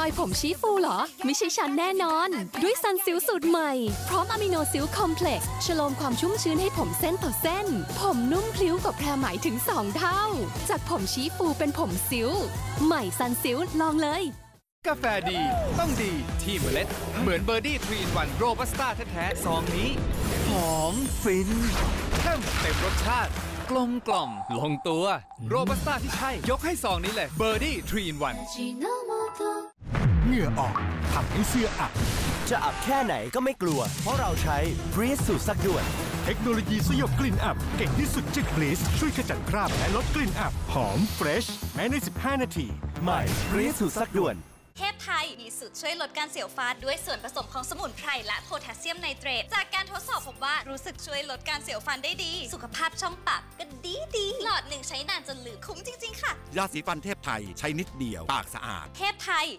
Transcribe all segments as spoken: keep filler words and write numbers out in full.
อยผมชี้ฟูเหรอไม่ใช่ฉันแน่นอนด้วยซันซิลสูตรใหม่พร้อมอะมิโนซิลคอมเพล็กซ์ชโลมความชุ่มชื้นให้ผมเส้นต่อเส้นผมนุ่มพลิ้วกว่าแพรไหมถึงสองเท่าจากผมชี้ฟูเป็นผมซิลใหม่ซันซิลลองเลยกาแฟดีต้องดีที่เมล็ดเหมือนเบอร์ดี้ทรีนวันโรบัสต้าแท้ๆซองนี้หอมฟินเข้มเต็มรสชาติกลมกล่อมลงตัวโรบัสต้าที่ใช่ยกให้ซองนี้เลยเบอร์ดี้ทรีนวันเหงื่อออกทำให้เสื้ออับจะอับแค่ไหนก็ไม่กลัวเพราะเราใช้ Breeze สูตรซักด่วนเทคโนโลยีสยบกลิ่นอับเก่งที่สุดจาก Breeze ช่วยขจัดคราบและลดกลิ่นอับหอมเฟรชแม้ในสิบห้านาทีใหม่ Breeze สูตรซักด่วนเทพไทยมีสูตรช่วยลดการเสียวฟันด้วยส่วนผสมของสมุนไพรและโพแทสเซียมไนเตรตจากการทดสอบพบว่ารู้สึกช่วยลดการเสียวฟันได้ดีสุขภาพช่องปากก็ดีดีหลอดหนึ่งใช้นานจนลืมคุ้มจริงๆค่ะยาสีฟันเทพไทยใช้นิดเดียวปากสะอาดเทพไทย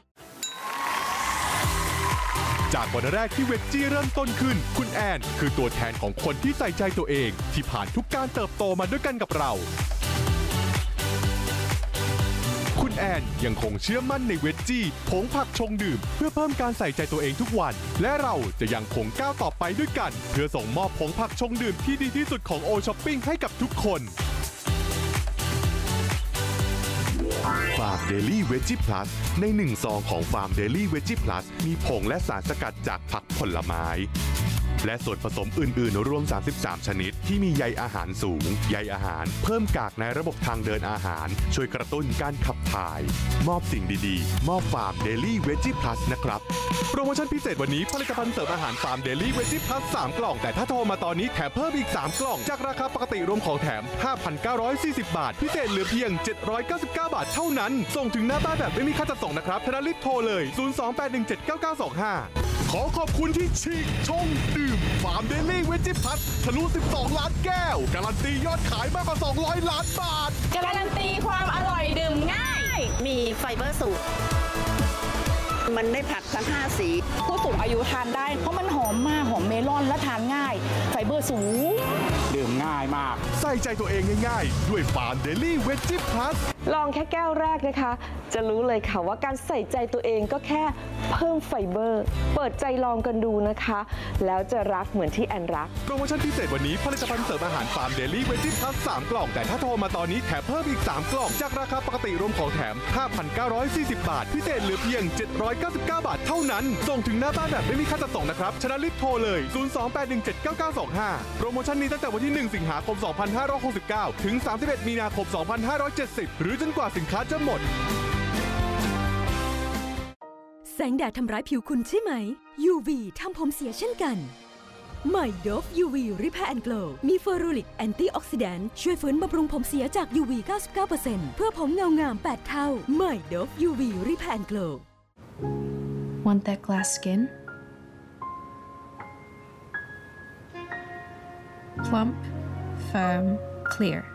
จากวันแรกที่เวจจี้เริ่มต้นขึ้นคุณแอนคือตัวแทนของคนที่ใส่ใจตัวเองที่ผ่านทุกการเติบโตมาด้วยกันกับเราคุณแอนยังคงเชื่อมั่นในเวจจี้ผงผักชงดื่มเพื่อเพิ่มการใส่ใจตัวเองทุกวันและเราจะยังคงก้าวต่อไปด้วยกันเพื่อส่งมอบผงผักชงดื่มที่ดีที่สุดของโอช้อปปิ้งให้กับทุกคนฟาร์มเดลี่เวจิพลัสในหนึ่งซองของฟาร์มเดลี่เวจิพลัสมีผงและสารสกัดจากผักผลไม้และส่วนผสมอื่นๆรวมสามสิบสามชนิดที่มีใยอาหารสูงใยอาหารเพิ่มกากในระบบทางเดินอาหารช่วยกระตุ้นการขับถ่ายมอบสิ่งดีๆมอบฟาร์มเดลี่เวจิพลัสนะครับโปรโมชั่นพิเศษวันนี้ผลิตภัณฑ์เสริมอาหารฟาร์มเดลี่เวจิพลัสสามกล่องแต่ถ้าโทรมาตอนนี้แถมเพิ่มอีกสามกล่องจากราคาปกติรวมของแถม ห้าพันเก้าร้อยสี่สิบ บาทพิเศษเหลือเพียงเจ็ดร้อยเก้าสิบเก้าบาทเท่านั้นส่งถึงหน้าบ้านแบบไม่มีค่าจัดส่งนะครับฉะนั้นรีบโทรเลยศูนย์ สอง แปด หนึ่ง เจ็ด เก้า เก้า สอง ห้าขอขอบคุณที่ฉีกชงดื่มฟาร์มเดลี่เวจิพลัสทะลุสิบสองล้านแก้วการันตียอดขายมากกว่าสองร้อยล้านบาทการันตีความอร่อยดื่มง่ายมีไฟเบอร์สูงมันได้ผักทั้งห้าสีผู้สูงอายุทานได้เพราะมันหอมมากหอมเมลอนและทานง่ายไฟเบอร์สูงดื่มง่ายมากใส่ใจตัวเองง่ายๆด้วยฟาร์มเดลี่เวจิพลัสลองแค่แก้วแรกนะคะจะรู้เลยค่ะว่าการใส่ใจตัวเองก็แค่เพิ่มไฟเบอร์เปิดใจลองกันดูนะคะแล้วจะรักเหมือนที่แอนรักโปรโมชั่นพิเศษวันนี้ผลิตภัณฑ์เสริมอาหารฟาร์มเดลี่เวจิพลัสสามกล่องแต่ถ้าโทรมาตอนนี้แถมเพิ่มอีกสามกล่องจากราคาปกติรวมของแถม ห้าพันเก้าร้อยสี่สิบ บาทพิเศษเหลือเพียงเจ็ดร้อยเก้าสิบเก้าบาทเท่านั้นส่งถึงหน้าบ้านแบบไม่มีค่าจัดส่งนะครับฉะนั้นรีบโทรเลยศูนย์ สอง แปด หนึ่ง เจ็ด เก้า เก้า สอง ห้าโปรโมชั่นนี้ตั้งแต่วันที่หนึ่งสิงหาคมสองพันห้าร้อยหกสิบเก้าถึงสามสิบเอ็ดมีนาคมสองพันห้าร้อยเจ็ดสิบหรือจนกว่าสินค้าจะหมดแสงแดดทำร้ายผิวคุณใช่ไหม ยู วี ทำผมเสียเช่นกันใหม่ โดฟ ยู วี Repair and Glow มีเฟอรูริกแอนตี้ออกซิแดนต์ช่วยฟื้นบำรุงผมเสียจาก ยู วี เก้าสิบเก้าเปอร์เซ็นต์ เพื่อผมเงางามแปดเท่าใหม่ โดฟ ยู วี Repair and Glow Want that glass skin? Plump, firm, clear